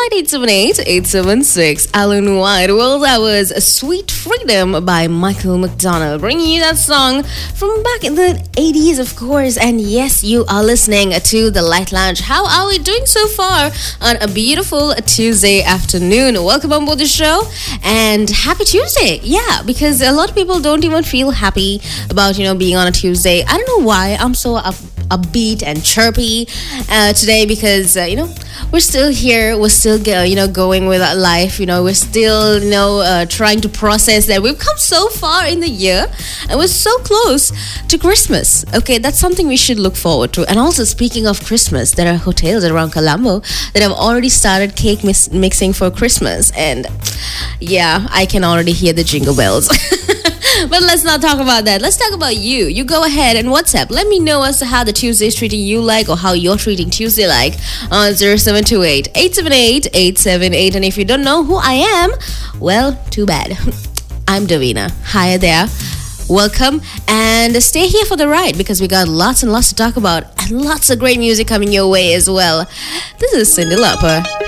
09878-876. Alan White. Well, that was Sweet Freedom by Michael McDonald, bringing you that song from back in the 80s, of course. And yes, you are listening to The Light Lounge. How are we doing so far on a beautiful Tuesday afternoon? Welcome on board the show and happy Tuesday. Yeah, because a lot of people don't even feel happy about, being on a Tuesday. I don't know why I'm so upbeat and chirpy today because, we're still here. We're still, going with our life. We're still, trying to process that we've come so far in the year and we're so close to Christmas. Okay, that's something we should look forward to. And also, speaking of Christmas, there are hotels around Colombo that have already started cake mixing for Christmas. And yeah, I can already hear the jingle bells. But let's not talk about that. Let's talk about you. You go ahead and WhatsApp. Let me know as to how the Tuesday is treating you like, or how you're treating Tuesday like, on 0728-878-878. And if you don't know who I am, well, too bad. I'm Davina. Hi there. Welcome and stay here for the ride because we got lots and lots to talk about and lots of great music coming your way as well. This is Cyndi Lauper.